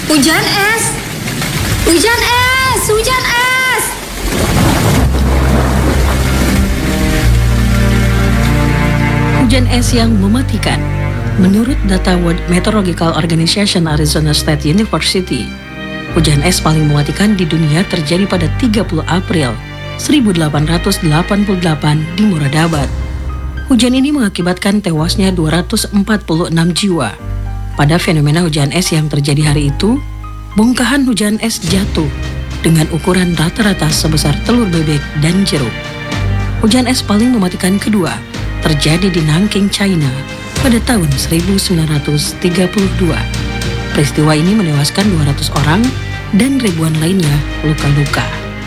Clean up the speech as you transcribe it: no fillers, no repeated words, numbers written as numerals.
Hujan es! Hujan es! Hujan es! Hujan es yang mematikan. Menurut data World Meteorological Organization Arizona State University, hujan es paling mematikan di dunia terjadi pada 30 April 1888 di Moradabad. Hujan ini mengakibatkan tewasnya 246 jiwa. Pada fenomena hujan es yang terjadi hari itu, bongkahan hujan es jatuh dengan ukuran rata-rata sebesar telur bebek dan jeruk. Hujan es paling mematikan kedua terjadi di Nanking, China pada tahun 1932. Peristiwa ini menewaskan 200 orang dan ribuan lainnya luka-luka.